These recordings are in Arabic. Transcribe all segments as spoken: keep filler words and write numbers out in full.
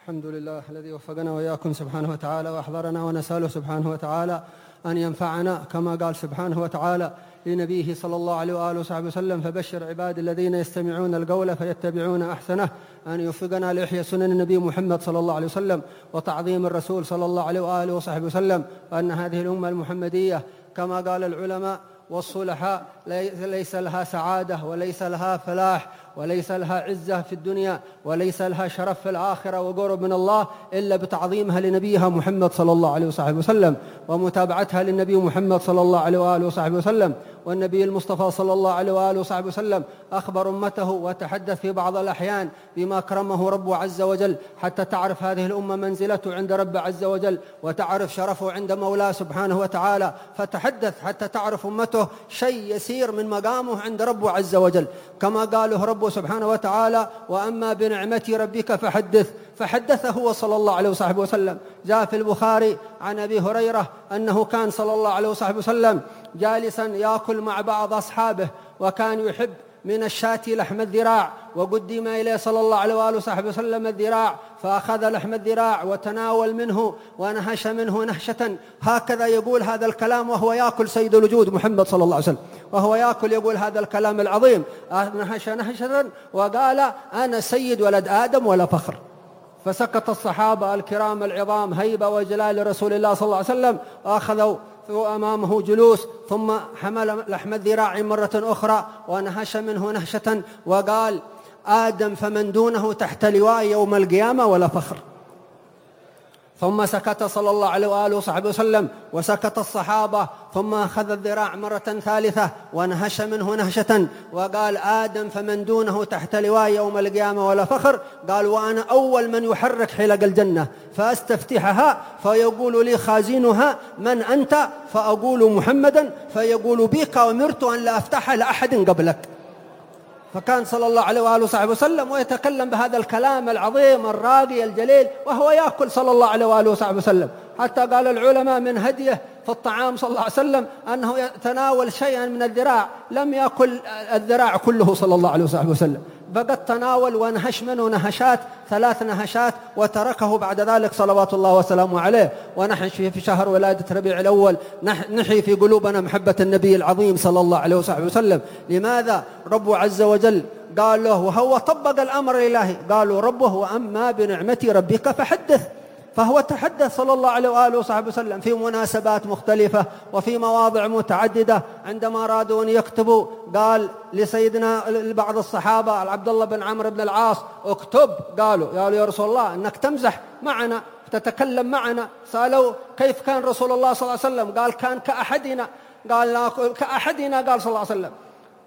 الحمد لله الذي وفقنا وإياكم سبحانه وتعالى وأحضرنا، ونسأله سبحانه وتعالى أن ينفعنا كما قال سبحانه وتعالى لنبيه صلى الله عليه وآله وصحبه وسلم: فبشر عباد الذين يستمعون القول فيتبعون أحسنه. أن يوفقنا لإحياء سنن النبي محمد صلى الله عليه وسلم وتعظيم الرسول صلى الله عليه وآله وصحبه وسلم، وأن هذه الأمة المحمدية كما قال العلماء والصلحاء ليس لها سعادة وليس لها فلاح وليس لها عزة في الدنيا وليس لها شرف في الآخرة وقرب من الله إلا بتعظيمها لنبيها محمد صلى الله عليه وصحبه وسلم ومتابعتها للنبي محمد صلى الله عليه وآله وصحبه وسلم. والنبي المصطفى صلى الله عليه وآله وصحبه وسلم أخبر أمته وتحدث في بعض الأحيان بما أكرمه ربه عز وجل حتى تعرف هذه الأمة منزلته عند رب عز وجل وتعرف شرفه عند مولاه سبحانه وتعالى، فتحدث حتى تعرف أمته شيء يسير من مقامه عند ربه عز وجل، كما قاله ربه سبحانه وتعالى: وأما بنعمة ربك فحدث. فحدثه هو صلى الله عليه وصحبه وسلم. جاء في البخاري عن أبي هريرة أنه كان صلى الله عليه وصحبه وسلم جالسا يأكل مع بعض أصحابه، وكان يحب من الشاة لحم الذراع، وقدم إليه صلى الله عليه وآله وصحبه وسلم الذراع، فأخذ لحم الذراع وتناول منه ونهش منه نهشة. هكذا يقول هذا الكلام وهو يأكل سيد الوجود محمد صلى الله عليه وسلم، وهو يأكل يقول هذا الكلام العظيم: نهش نهشة وقال: أنا سيد ولد آدم ولا فخر. فسكت الصحابة الكرام العظام هيبة وجلال رسول الله صلى الله عليه وسلم، وأخذوا أمامه جلوس، ثم حمل لحم الذراع مرة أخرى ونهش منه نهشة وقال: آدم فمن دونه تحت لواء يوم القيامة ولا فخر. ثم سكت صلى الله عليه وآله وصحبه وسلم وسكت الصحابة، ثم أخذ الذراع مرة ثالثة ونهش منه نهشة وقال: آدم فمن دونه تحت لواء يوم القيامة ولا فخر. قال: وأنا أول من يحرك حلق الجنة فأستفتحها فيقول لي خازنها: من أنت؟ فأقول: محمدا. فيقول: بك أمرت أن لا أفتحها لأحد قبلك. فكان صلى الله عليه وآله وصحبه وسلم ويتكلم بهذا الكلام العظيم الراقي الجليل وهو يأكل صلى الله عليه وآله وصحبه وسلم، حتى قال العلماء من هديه في الطعام صلى الله عليه وسلم أنه يتناول شيئا من الذراع، لم يأكل الذراع كله صلى الله عليه وصحبه وسلم، فقد تناول ونهش منه نهشات، ثلاث نهشات، وتركه بعد ذلك صلوات الله وسلامه عليه. ونحن في شهر ولادة ربيع الأول نحيي في قلوبنا محبة النبي العظيم صلى الله عليه وصحبه وسلم. لماذا؟ ربه عز وجل قال له، وهو طبق الأمر الإلهي، قالوا ربه: وأما بنعمة ربك فحدث. فهو تحدث صلى الله عليه وآله وصحبه وسلم في مناسبات مختلفة وفي مواضع متعددة. عندما أرادوا أن يكتبوا قال لسيدنا بعض الصحابة عبد الله بن عمرو بن العاص: اكتب. قالوا قالوا يا رسول الله أنك تمزح معنا تتكلم معنا. سألوا كيف كان رسول الله صلى الله عليه وسلم؟ قال: كان كأحدنا. قال: كأحدنا. قال صلى الله عليه وسلم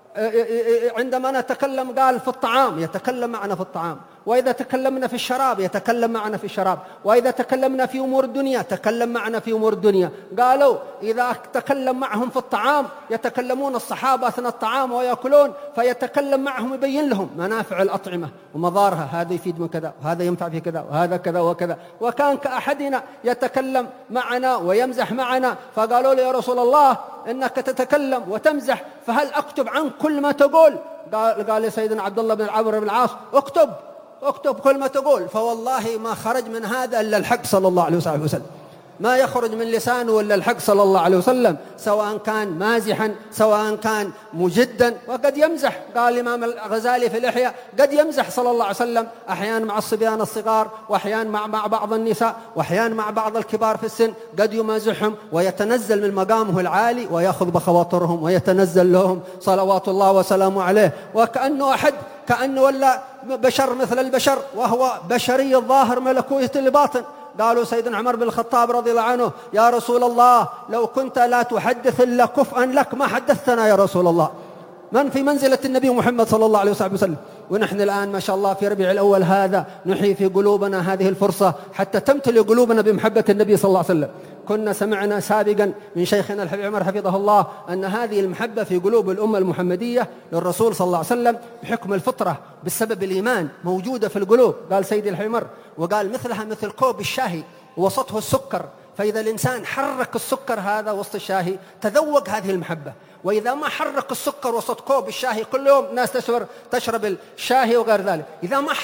عندما نتكلم قال في الطعام يتكلم معنا في الطعام، وإذا تكلمنا في الشراب يتكلم معنا في الشراب، وإذا تكلمنا في أمور الدنيا تكلم معنا في أمور الدنيا. قالوا إذا تكلم معهم في الطعام يتكلمون الصحابة أثناء الطعام ويأكلون، فيتكلم معهم يبين لهم منافع الأطعمة ومضارها، هذا يفيد من كذا وهذا ينفع في كذا وهذا كذا وكذا. وكان كأحدنا يتكلم معنا ويمزح معنا. فقالوا له: يا رسول الله إنك تتكلم وتمزح، فهل أكتب عن كل ما تقول؟ قال قال سيدنا عبد الله بن عمرو بن العاص: اكتب اكتب كل ما تقول. فوالله ما خرج من هذا إلا الحق صلى الله عليه وسلم، ما يخرج من لسانه إلا الحق صلى الله عليه وسلم، سواء كان مازحا سواء كان مجدا. وقد يمزح، قال الإمام الغزالي في الإحياء: قد يمزح صلى الله عليه وسلم أحيانا مع الصبيان الصغار، وأحيانا مع, مع بعض النساء، وأحيانا مع بعض الكبار في السن، قد يمازحهم ويتنزل من مقامه العالي ويأخذ بخواطرهم ويتنزل لهم صلوات الله وسلامه عليه، وكأنه أحد كأنه ولا بشر مثل البشر، وهو بشري الظاهر ملكوت الباطن. قالوا سيدنا عمر بن الخطاب رضي الله عنه: يا رسول الله لو كنت لا تحدث إلا كفءا لك ما حدثتنا يا رسول الله. من في منزلة النبي محمد صلى الله عليه وسلم. ونحن الآن ما شاء الله في ربيع الأول هذا نحيي في قلوبنا هذه الفرصة حتى تمتلئ قلوبنا بمحبة النبي صلى الله عليه وسلم. كنا سمعنا سابقا من شيخنا الحبيب عمر حفظه الله أن هذه المحبة في قلوب الأمة المحمدية للرسول صلى الله عليه وسلم بحكم الفطرة بسبب الإيمان موجودة في القلوب. قال سيدي الحبيب عمر وقال: مثلها مثل كوب الشاهي وسطه السكر، فإذا الإنسان حرك السكر هذا وسط الشاهي تذوق هذه المحبة، وإذا ما حرك السكر وسط كوب الشاهي كل يوم ناس تشرب تشرب الشاهي وغير ذلك، إذا ما